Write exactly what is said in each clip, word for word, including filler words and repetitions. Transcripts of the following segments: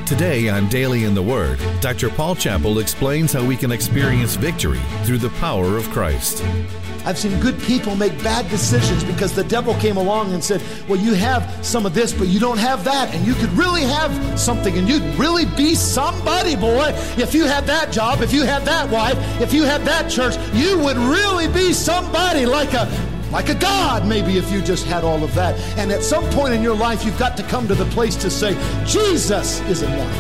Today on Daily in the Word, Doctor Paul Chappell explains how we can experience victory through the power of Christ. I've seen good people make bad decisions because the devil came along and said, well, you have some of this, but you don't have that, and you could really have something, and you'd really be somebody, boy. If you had that job, if you had that wife, if you had that church, you would really be somebody, like a like a God, maybe, if you just had all of that. And at some point in your life, you've got to come to the place to say, Jesus is enough.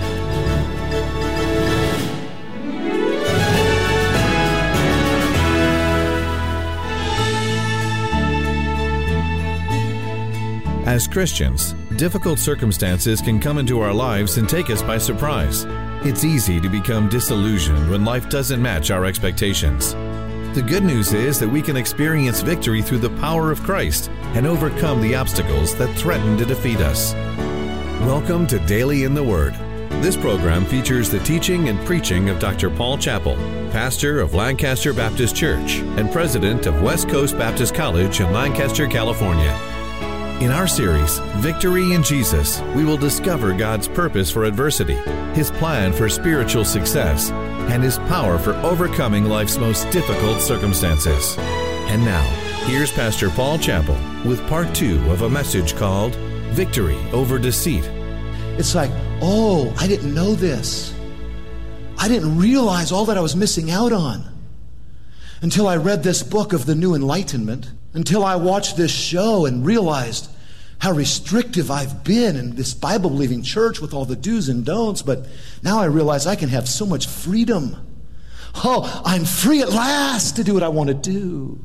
As Christians, difficult circumstances can come into our lives and take us by surprise. It's easy to become disillusioned when life doesn't match our expectations. The good news is that we can experience victory through the power of Christ and overcome the obstacles that threaten to defeat us. Welcome to Daily in the Word. This program features the teaching and preaching of Doctor Paul Chappell, pastor of Lancaster Baptist Church and president of West Coast Baptist College in Lancaster, California. In our series, Victory in Jesus, we will discover God's purpose for adversity, His plan for spiritual success, and His power for overcoming life's most difficult circumstances. And now, here's Pastor Paul Chappell with part two of a message called Victory Over Deceit. It's like, oh, I didn't know this. I didn't realize all that I was missing out on until I read this book of the New Enlightenment, until I watched this show and realized how restrictive I've been in this Bible-believing church with all the do's and don'ts. But now I realize I can have so much freedom. Oh, I'm free at last to do what I want to do.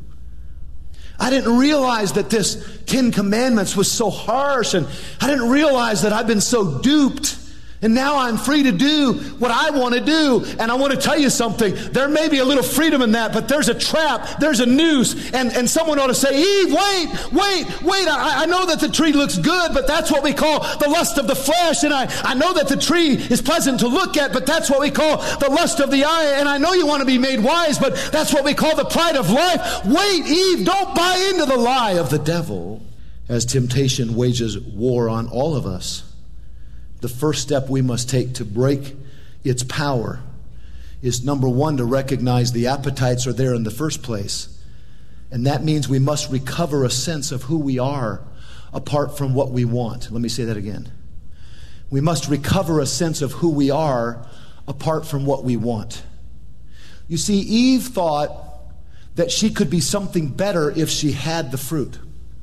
I didn't realize that this Ten Commandments was so harsh, and I didn't realize that I've been so duped. And now I'm free to do what I want to do. And I want to tell you something. There may be a little freedom in that, but there's a trap. There's a noose. And, and someone ought to say, Eve, wait, wait, wait. I, I know that the tree looks good, but that's what we call the lust of the flesh. And I, I know that the tree is pleasant to look at, but that's what we call the lust of the eye. And I know you want to be made wise, but that's what we call the pride of life. Wait, Eve, don't buy into the lie of the devil. As temptation wages war on all of us, the first step we must take to break its power is, number one, to recognize the appetites are there in the first place. And that means we must recover a sense of who we are apart from what we want. Let me say that again. We must recover a sense of who we are apart from what we want. You see, Eve thought that she could be something better if she had the fruit.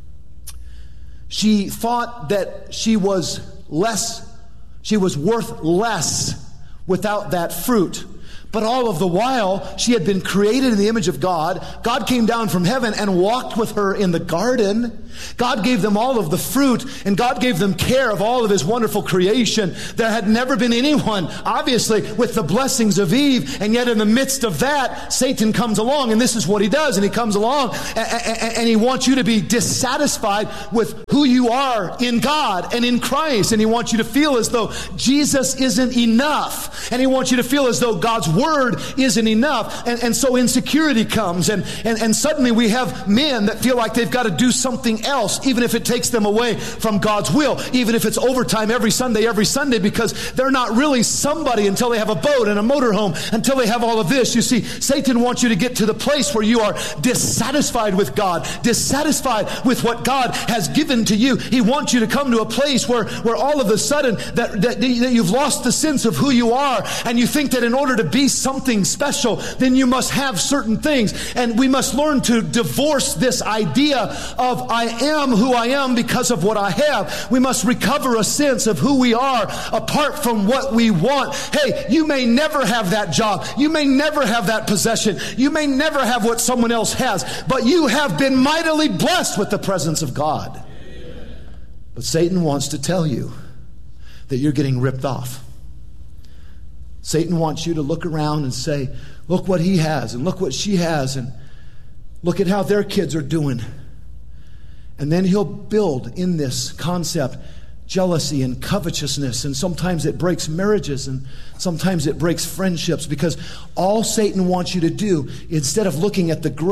She thought that she was less She was worth less without that fruit. But all of the while, she had been created in the image of God. God came down from heaven and walked with her in the garden. God gave them all of the fruit, and God gave them care of all of His wonderful creation. There had never been anyone, obviously, with the blessings of Eve, and yet in the midst of that, Satan comes along, and this is what he does, and he comes along, and he wants you to be dissatisfied with who you are in God and in Christ, and he wants you to feel as though Jesus isn't enough, and he wants you to feel as though God's Word isn't enough, and, and so insecurity comes, and, and, and suddenly we have men that feel like they've got to do something else, even if it takes them away from God's will, even if it's overtime every Sunday, every Sunday, because they're not really somebody until they have a boat and a motorhome, until they have all of this. You see, Satan wants you to get to the place where you are dissatisfied with God, dissatisfied with what God has given to you. He wants you to come to a place where, where all of a sudden that, that, that you've lost the sense of who you are, and you think that in order to be something special, then you must have certain things. And we must learn to divorce this idea of I am who I am because of what I have. We must recover a sense of who we are apart from what we want. Hey, you may never have that job. You may never have that possession. You may never have what someone else has, but you have been mightily blessed with the presence of God. But Satan wants to tell you that you're getting ripped off. Satan wants you to look around and say, look what he has, and look what she has, and look at how their kids are doing. And then he'll build in this concept jealousy and covetousness, and sometimes it breaks marriages, and sometimes it breaks friendships, because all Satan wants you to do, instead of looking at the great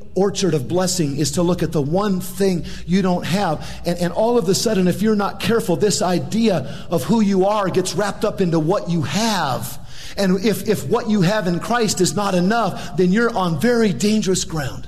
orchard of blessing is to look at the one thing you don't have. And, and all of a sudden, if you're not careful, this idea of who you are gets wrapped up into what you have. And if, if what you have in Christ is not enough, then you're on very dangerous ground.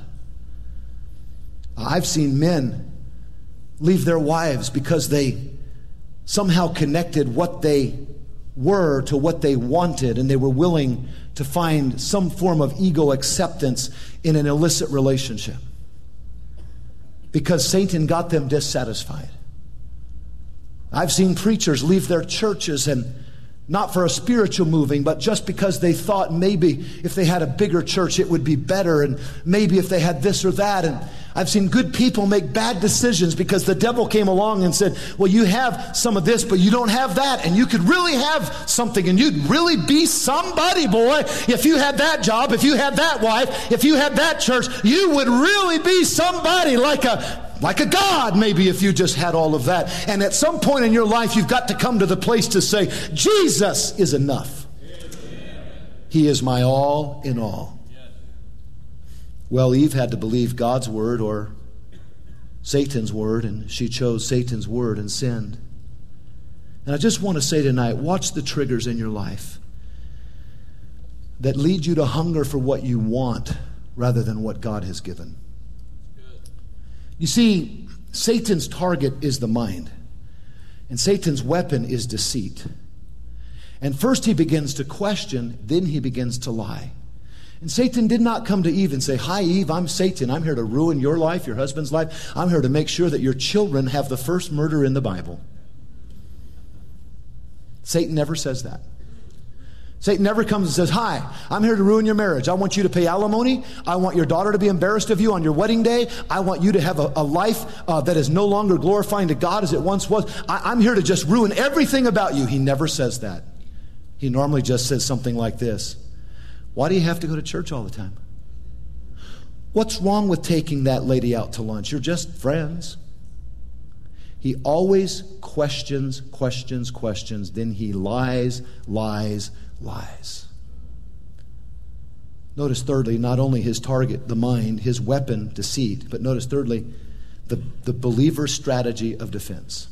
I've seen men leave their wives because they somehow connected what they were to what they wanted, and they were willing to find some form of ego acceptance in an illicit relationship because Satan got them dissatisfied. I've seen preachers leave their churches, and not for a spiritual moving, but just because they thought maybe if they had a bigger church it would be better, and maybe if they had this or that. And I've seen good people make bad decisions because the devil came along and said, well, you have some of this, but you don't have that, and you could really have something, and you'd really be somebody, boy, if you had that job, if you had that wife, if you had that church, you would really be somebody, like a Like a God, maybe, if you just had all of that. And at some point in your life, you've got to come to the place to say, Jesus is enough. He is my all in all. Well, Eve had to believe God's word or Satan's word, and she chose Satan's word and sinned. And I just want to say tonight, watch the triggers in your life that lead you to hunger for what you want rather than what God has given. You see, Satan's target is the mind, and Satan's weapon is deceit. And first he begins to question, then he begins to lie. And Satan did not come to Eve and say, hi, Eve, I'm Satan. I'm here to ruin your life, your husband's life. I'm here to make sure that your children have the first murder in the Bible. Satan never says that. Satan never comes and says, hi, I'm here to ruin your marriage. I want you to pay alimony. I want your daughter to be embarrassed of you on your wedding day. I want you to have a, a life uh, that is no longer glorifying to God as it once was. I, I'm here to just ruin everything about you. He never says that. He normally just says something like this. Why do you have to go to church all the time? What's wrong with taking that lady out to lunch? You're just friends. He always questions, questions, questions. Then he lies, lies, lies. Notice thirdly, not only his target, the mind, his weapon, deceit, but notice thirdly, the, the believer's strategy of defense.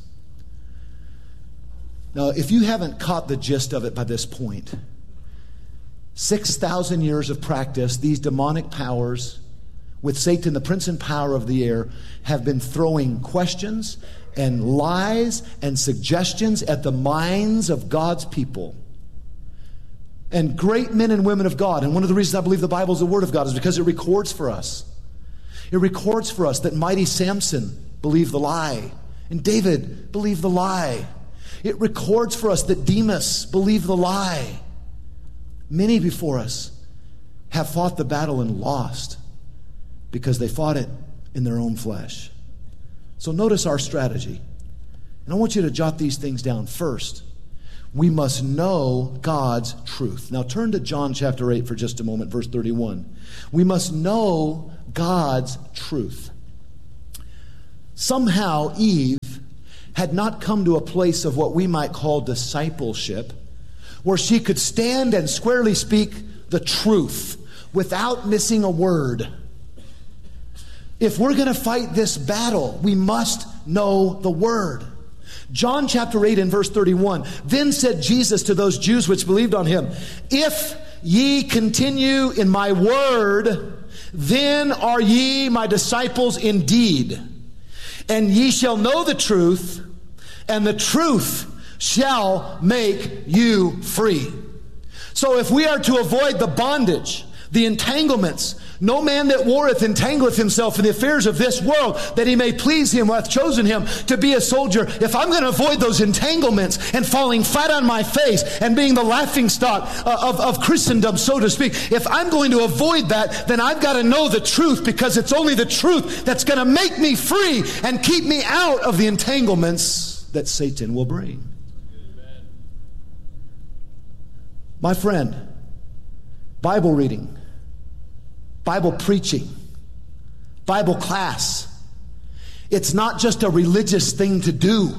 Now, if you haven't caught the gist of it by this point, six thousand years of practice, these demonic powers with Satan, the prince and power of the air, have been throwing questions and lies and suggestions at the minds of God's people. And great men and women of God, and one of the reasons I believe the Bible is the Word of God is because it records for us. It records for us that mighty Samson believed the lie, and David believed the lie. It records for us that Demas believed the lie. Many before us have fought the battle and lost because they fought it in their own flesh. So notice our strategy. And I want you to jot these things down. First, we must know God's truth. Now turn to John chapter eight for just a moment, verse thirty-one. We must know God's truth. Somehow Eve had not come to a place of what we might call discipleship, where she could stand and squarely speak the truth without missing a word. If we're going to fight this battle, we must know the word. John chapter eight and verse thirty-one. Then said Jesus to those Jews which believed on him, if ye continue in my word, then are ye my disciples indeed. And ye shall know the truth, and the truth shall make you free. So if we are to avoid the bondage, the entanglements, no man that warreth entangleth himself in the affairs of this world, that he may please him who hath chosen him to be a soldier. If I'm going to avoid those entanglements and falling flat on my face and being the laughing stock of, of Christendom, so to speak, if I'm going to avoid that, then I've got to know the truth, because it's only the truth that's going to make me free and keep me out of the entanglements that Satan will bring. My friend, Bible reading, Bible preaching, Bible class, it's not just a religious thing to do.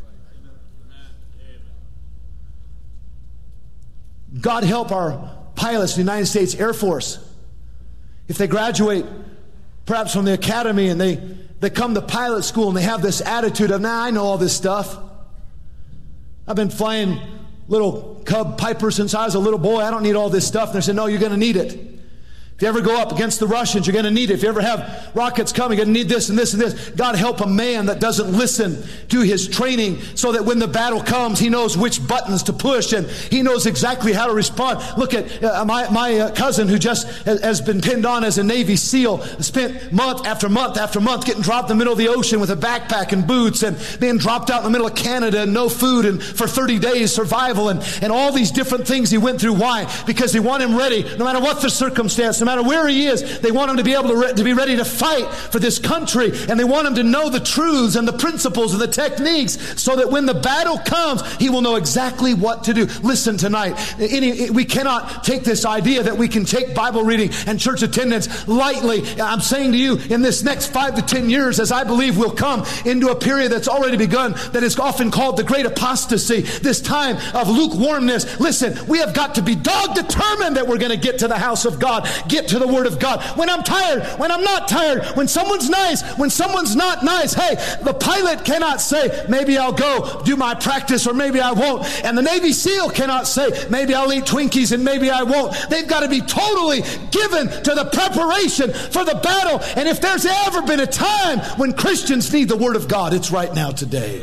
God help our pilots in the United States Air Force. If they graduate perhaps from the academy, and they, they come to pilot school and they have this attitude of, nah, I know all this stuff. I've been flying little Cub Piper since I was a little boy. I don't need all this stuff. And they said, no, you're going to need it. If you ever go up against the Russians, you're going to need it. If you ever have rockets coming, you're going to need this and this and this. God help a man that doesn't listen to his training so that when the battle comes, he knows which buttons to push and he knows exactly how to respond. Look at uh, my, my uh, cousin who just has, has been pinned on as a Navy SEAL, spent month after month after month getting dropped in the middle of the ocean with a backpack and boots and being dropped out in the middle of Canada and no food and for thirty days survival and, and all these different things he went through. Why? Because they want him ready no matter what the circumstance, no matter where he is. They want him to be able to, re- to be ready to fight for this country, and they want him to know the truths and the principles and the techniques so that when the battle comes, he will know exactly what to do. Listen tonight, any, we cannot take this idea that we can take Bible reading and church attendance lightly. I'm saying to you, in this next five to ten years, as I believe we'll come into a period that's already begun, that is often called the great apostasy, this time of lukewarmness. Listen, we have got to be dog determined that we're going to get to the house of God, get to the Word of God. When I'm tired, when I'm not tired, when someone's nice, when someone's not nice, hey, the pilot cannot say, maybe I'll go do my practice or maybe I won't. And the Navy SEAL cannot say, maybe I'll eat Twinkies and maybe I won't. They've got to be totally given to the preparation for the battle. And if there's ever been a time when Christians need the Word of God, it's right now today.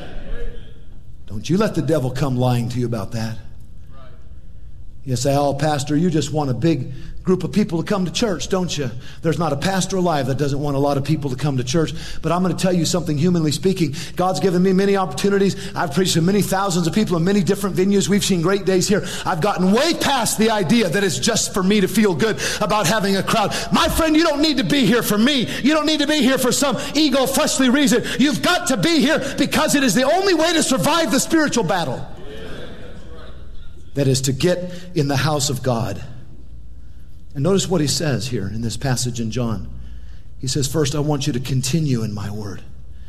Don't you let the devil come lying to you about that. You say, oh, Pastor, you just want a big group of people to come to church, don't you? There's not a pastor alive that doesn't want a lot of people to come to church. But I'm going to tell you something, humanly speaking. God's given me many opportunities. I've preached to many thousands of people in many different venues. We've seen great days here. I've gotten way past the idea that it's just for me to feel good about having a crowd. My friend, you don't need to be here for me. You don't need to be here for some ego, fleshly reason. You've got to be here because it is the only way to survive the spiritual battle. That is to get in the house of God. And notice what he says here in this passage in John. He says, first, I want you to continue in my word.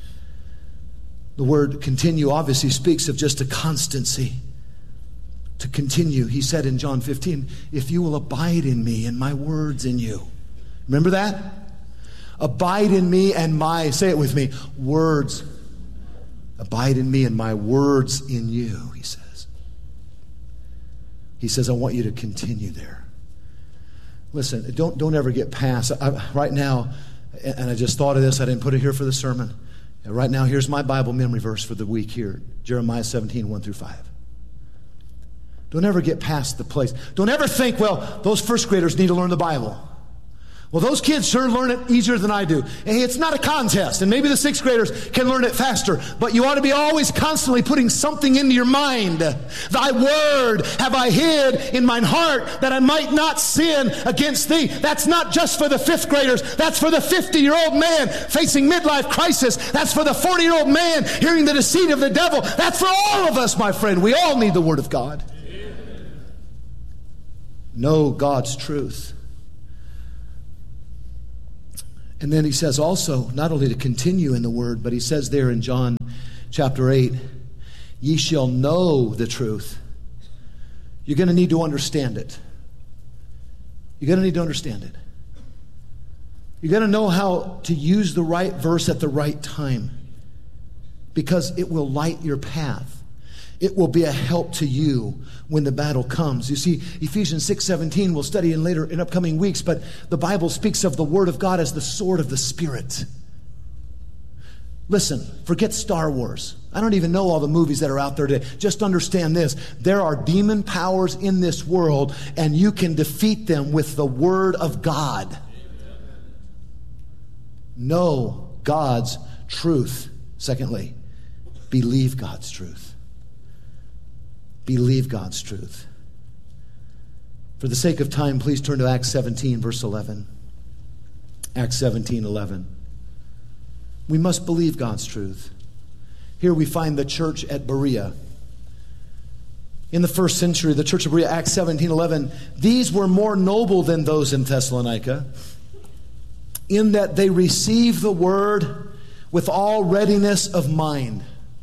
The word continue obviously speaks of just a constancy. To continue. He said in John fifteen, if you will abide in me and my words in you. Remember that? Abide in me and my, say it with me, words. Abide in me and my words in you, he says. He says, I want you to continue there. Listen, don't don't ever get past. I, right now, and I just thought of this. I didn't put it here for the sermon. And right now, here's my Bible memory verse for the week here. Jeremiah seventeen, one through five. Don't ever get past the place. Don't ever think, well, those first graders need to learn the Bible. Well, those kids sure learn it easier than I do. Hey, it's not a contest, and maybe the sixth graders can learn it faster, but you ought to be always constantly putting something into your mind. Thy word have I hid in mine heart that I might not sin against thee. That's not just for the fifth graders. That's for the fifty-year-old man facing midlife crisis. That's for the forty-year-old man hearing the deceit of the devil. That's for all of us, my friend. We all need the word of God. Know God's truth. And then he says also, not only to continue in the word, but he says there in John chapter eight, ye shall know the truth. You're going to need to understand it. You're going to need to understand it. You're going to know how to use the right verse at the right time, because it will light your path. It will be a help to you when the battle comes. You see, Ephesians six seventeen we'll study in later in upcoming weeks, but the Bible speaks of the Word of God as the sword of the Spirit. Listen, forget Star Wars. I don't even know all the movies that are out there today. Just understand this. There are demon powers in this world, and you can defeat them with the Word of God. Know God's truth. Secondly, believe God's truth. Believe God's truth. For the sake of time, please turn to Acts seventeen, verse eleven. Acts seventeen, eleven. We must believe God's truth. Here we find the church at Berea. In the first century, the church of Berea, Acts seventeen, eleven, these were more noble than those in Thessalonica, in that they received the word with all readiness of mind.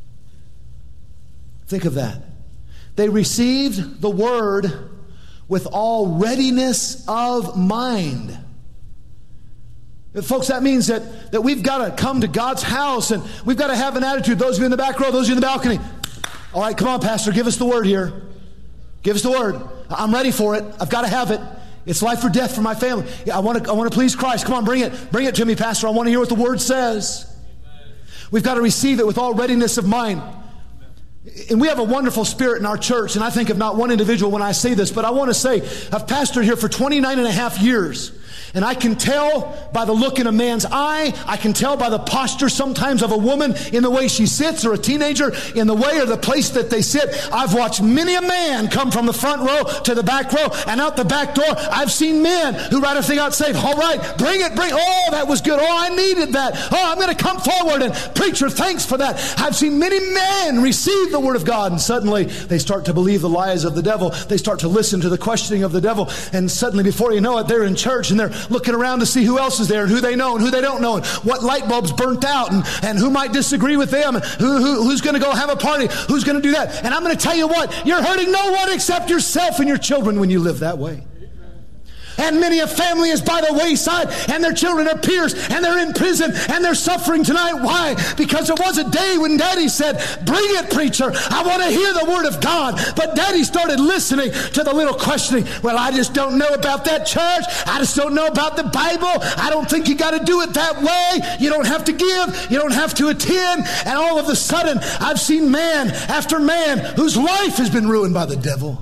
Think of that. They received the word with all readiness of mind. Folks, that means that, that we've got to come to God's house and we've got to have an attitude. Those of you in the back row, those of you in the balcony. All right, come on, Pastor, give us the word here. Give us the word. I'm ready for it. I've got to have it. It's life or death for my family. Yeah, I want to I want to please Christ. Come on, bring it. Bring it to me, Pastor. I want to hear what the word says. We've got to receive it with all readiness of mind. And we have a wonderful spirit in our church, and I think of not one individual when I say this, but I want to say I've pastored here for twenty-nine and a half years. And I can tell by the look in a man's eye, I can tell by the posture sometimes of a woman in the way she sits, or a teenager in the way or the place that they sit. I've watched many a man come from the front row to the back row and out the back door. I've seen men who right after they got saved, all right, bring it, bring it. Oh, that was good. Oh, I needed that. Oh, I'm going to come forward, and preacher, thanks for that. I've seen many men receive the word of God, and suddenly they start to believe the lies of the devil. They start to listen to the questioning of the devil, and suddenly before you know it, they're in church and they're looking around to see who else is there and who they know and who they don't know and what light bulbs burnt out and, and who might disagree with them and who, who, who's going to go have a party, who's going to do that. And I'm going to tell you what, you're hurting no one except yourself and your children when you live that way. And many a family is by the wayside, and their children are pierced, and they're in prison, and they're suffering tonight. Why? Because there was a day when Daddy said, bring it, preacher. I want to hear the word of God. But Daddy started listening to the little questioning. Well, I just don't know about that church. I just don't know about the Bible. I don't think you got to do it that way. You don't have to give. You don't have to attend. And all of a sudden, I've seen man after man whose life has been ruined by the devil.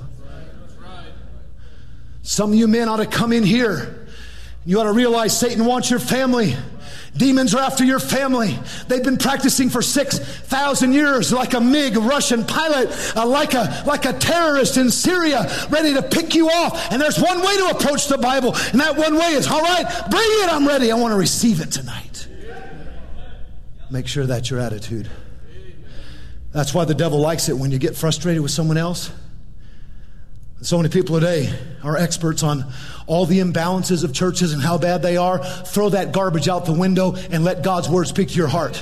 Some of you men ought to come in here. You ought to realize Satan wants your family. Demons are after your family. They've been practicing for six thousand years like a MiG Russian pilot, uh, like a like a terrorist in Syria, ready to pick you off. And there's one way to approach the Bible, and that one way is, all right, bring it, I'm ready. I want to receive it tonight. Make sure that's your attitude. That's why the devil likes it when you get frustrated with someone else. So many people today are experts on all the imbalances of churches and how bad they are. Throw that garbage out the window and let God's word speak to your heart.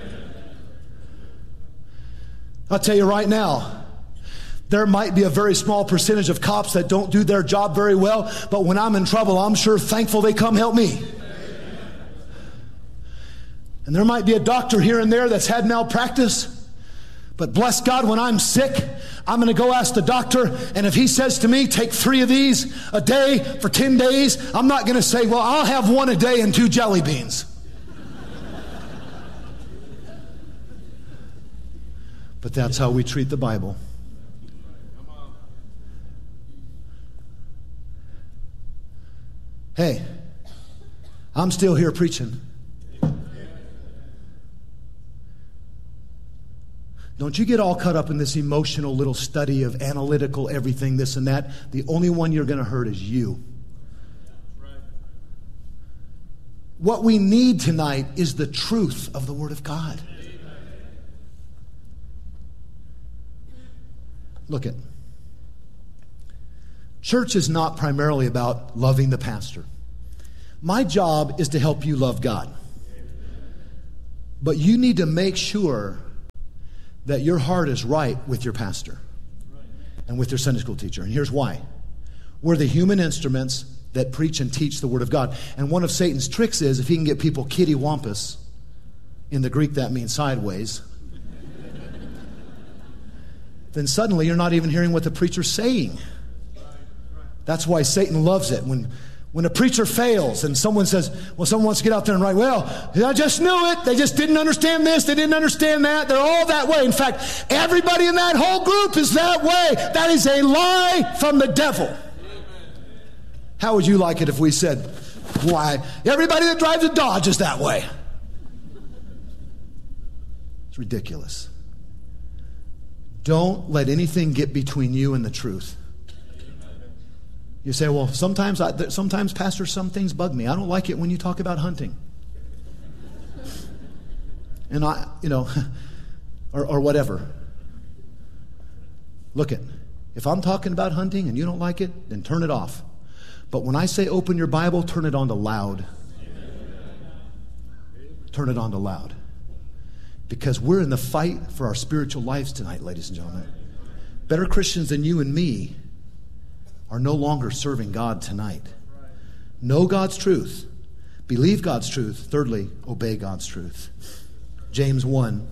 I'll tell you right now, there might be a very small percentage of cops that don't do their job very well, but when I'm in trouble, I'm sure thankful they come help me. And there might be a doctor here and there that's had malpractice. But bless God, when I'm sick, I'm going to go ask the doctor, and if he says to me, take three of these a day for ten days, I'm not going to say, well, I'll have one a day and two jelly beans. But that's how we treat the Bible. Hey, I'm still here preaching. Don't you get all caught up in this emotional little study of analytical everything, this and that. The only one you're going to hurt is you. What we need tonight is the truth of the Word of God. Look at. Church is not primarily about loving the pastor. My job is to help you love God. But you need to make sure that your heart is right with your pastor and with your Sunday school teacher. And here's why. We're the human instruments that preach and teach the Word of God. And one of Satan's tricks is if he can get people kittywampus, in the Greek that means sideways, then suddenly you're not even hearing what the preacher's saying. That's why Satan loves it. When When a preacher fails and someone says, well, someone wants to get out there and write, well, I just knew it. They just didn't understand this. They didn't understand that. They're all that way. In fact, everybody in that whole group is that way. That is a lie from the devil. How would you like it if we said, why, everybody that drives a Dodge is that way? It's ridiculous. Don't let anything get between you and the truth. You say, well, sometimes, I, sometimes, Pastor, some things bug me. I don't like it when you talk about hunting. And I, you know, or, or whatever. Look it. If I'm talking about hunting and you don't like it, then turn it off. But when I say open your Bible, turn it on to loud. Turn it on to loud. Because we're in the fight for our spiritual lives tonight, ladies and gentlemen. Better Christians than you and me are no longer serving God tonight. Know God's truth. Believe God's truth. Thirdly, obey God's truth. James one.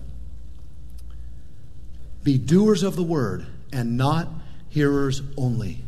Be doers of the word and not hearers only.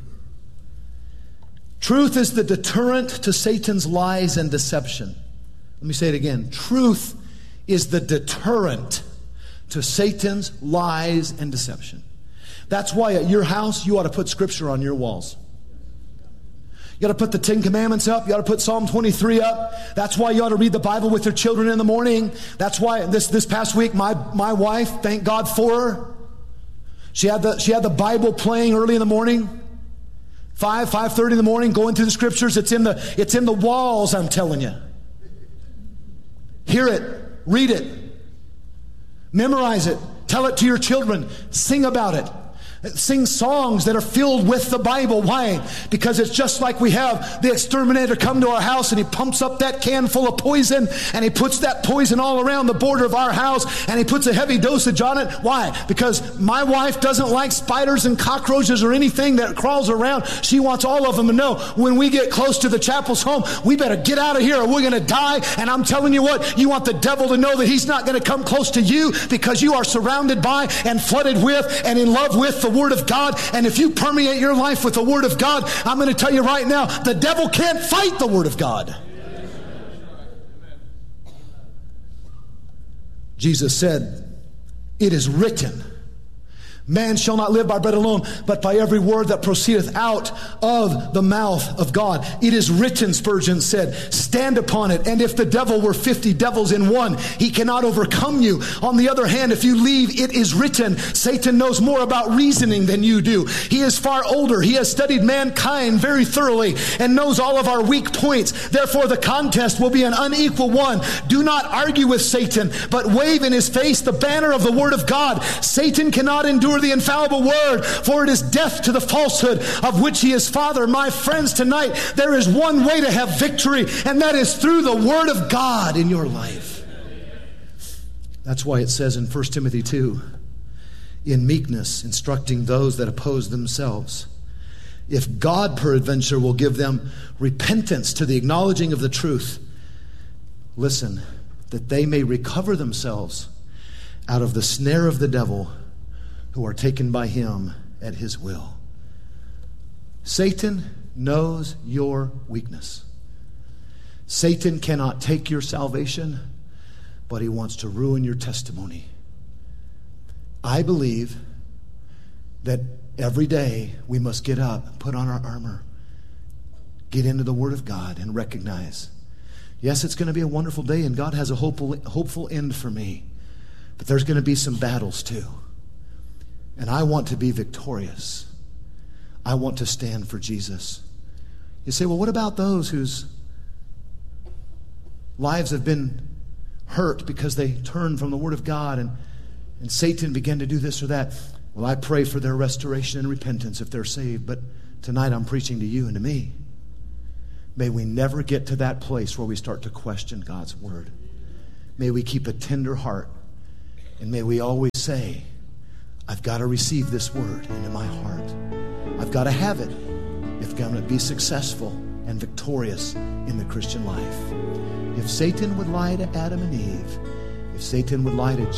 Truth is the deterrent to Satan's lies and deception. Let me say it again. Truth is the deterrent to Satan's lies and deception. That's why at your house you ought to put scripture on your walls. You ought to put the Ten Commandments up. You ought to put Psalm twenty-three up. That's why you ought to read the Bible with your children in the morning. That's why this, this past week, my, my wife, thank God for her, she had the, she had the Bible playing early in the morning. Five, five thirty in the morning, going through the scriptures. It's in the, it's in the walls, I'm telling you. Hear it. Read it. Memorize it. Tell it to your children. Sing about it. Sing songs that are filled with the Bible. Why? Because it's just like we have the exterminator come to our house and he pumps up that can full of poison and he puts that poison all around the border of our house and he puts a heavy dosage on it. Why? Because my wife doesn't like spiders and cockroaches or anything that crawls around. She wants all of them to know when we get close to the chapel's home, we better get out of here or we're going to die. And I'm telling you what, you want the devil to know that he's not going to come close to you because you are surrounded by and flooded with and in love with the Word of God. And if you permeate your life with the Word of God, I'm going to tell you right now, the devil can't fight the Word of God. Jesus said, it is written, man shall not live by bread alone, but by every word that proceedeth out of the mouth of God. It is written, Spurgeon said, stand upon it. And if the devil were fifty devils in one, he cannot overcome you. On the other hand, if you leave, it is written, Satan knows more about reasoning than you do. He is far older. He has studied mankind very thoroughly and knows all of our weak points. Therefore, the contest will be an unequal one. Do not argue with Satan, but wave in his face the banner of the Word of God. Satan cannot endure the infallible word, for it is death to the falsehood of which he is father. My friends, tonight there is one way to have victory, and that is through the Word of God in your life. That's why it says in First Timothy two, in meekness instructing those that oppose themselves, if God peradventure will give them repentance to the acknowledging of the truth, listen, that they may recover themselves out of the snare of the devil, who are taken by him at his will. Satan knows your weakness. Satan cannot take your salvation, but he wants to ruin your testimony. I believe that every day we must get up, put on our armor, get into the Word of God, and recognize, yes, it's going to be a wonderful day, and God has a hopeful, hopeful end for me. But there's going to be some battles too. And I want to be victorious. I want to stand for Jesus. You say, well, what about those whose lives have been hurt because they turned from the Word of God and, and Satan began to do this or that? Well, I pray for their restoration and repentance if they're saved. But tonight I'm preaching to you and to me. May we never get to that place where we start to question God's Word. May we keep a tender heart. And may we always say, I've got to receive this Word into my heart. I've got to have it if I'm going to be successful and victorious in the Christian life. If Satan would lie to Adam and Eve, if Satan would lie to